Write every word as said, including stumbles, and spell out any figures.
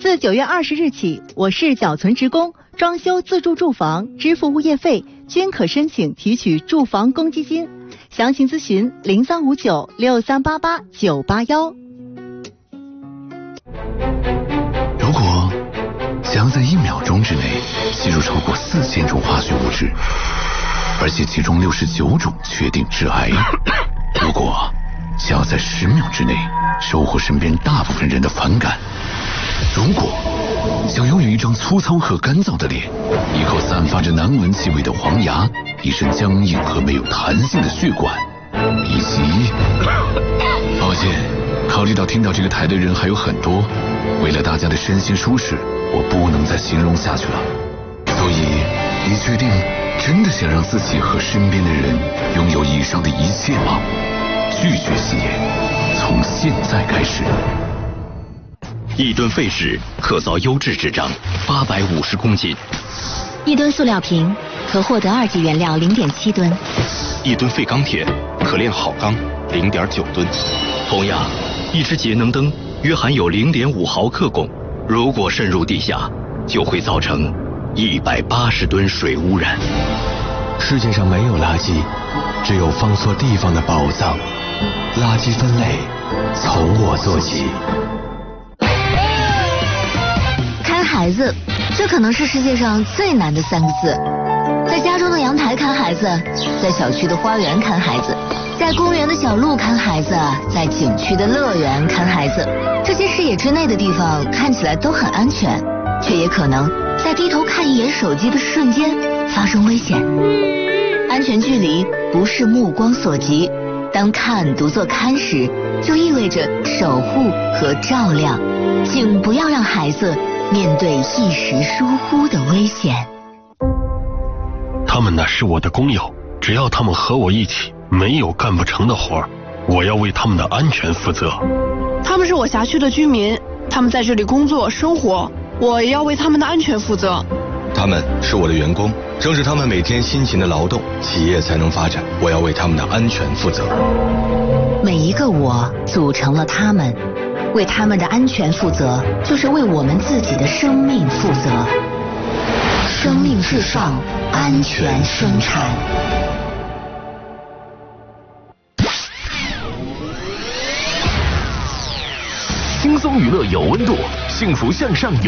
自九月二十日起，我市缴存职工装修自住住房支付物业费均可申请提取住房公积金。详情咨询零三五九六三八八九八幺。 如果想要在一秒钟之内吸入超过四千种化学物质，而且其中六十九种确定致癌；如果想要在十秒之内收获身边大部分人的反感；如果想拥有一张粗糙和干燥的脸，一口散发着难闻气味的黄牙，一身僵硬和没有弹性的血管，以及……抱歉，考虑到听到这个台的人还有很多，为了大家的身心舒适，我不能再形容下去了。所以，你确定真的想让自己和身边的人拥有以上的一切吗？拒绝吸烟，从现在开始。 一吨废纸可造优质纸张八百五十公斤， 一吨塑料瓶可获得二级原料零点七吨， 一吨废钢铁可炼好钢零点九吨。同样，一支节能灯约含有零点五毫克汞，如果渗入地下，就会造成一百八十吨水污染。 世界上没有垃圾，只有放错地方的宝藏。垃圾分类从我做起。 看孩子，这可能是世界上最难的三个字。在家中的阳台看孩子，在小区的花园看孩子，在公园的小路看孩子，在景区的乐园看孩子。这些视野之内的地方看起来都很安全，却也可能在低头看一眼手机的瞬间发生危险。安全距离不是目光所及，当看读作看时，就意味着守护和照亮。请不要让孩子面对一时疏忽的危险。 他们乃是我的工友，只要他们和我一起，没有干不成的活儿，我要为他们的安全负责。 他们是我辖区的居民，他们在这里工作生活，我也要为他们的安全负责。 他们是我的员工，正是他们每天辛勤的劳动，企业才能发展，我要为他们的安全负责。 每一个我组成了他们，为他们的安全负责，就是为我们自己的生命负责。生命至上，安全生产。 轻松娱乐有温度，幸福向上有